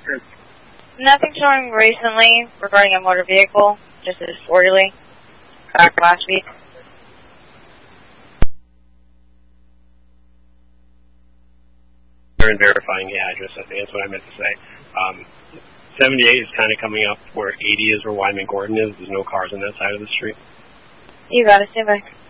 Nothing showing recently regarding a motor vehicle, just a disorderly. Back last week. And verifying the address, I think that's what I meant to say. 78 is kind of coming up where 80 is where Wyman Gordon is. There's no cars on that side of the street. You got it, stay back.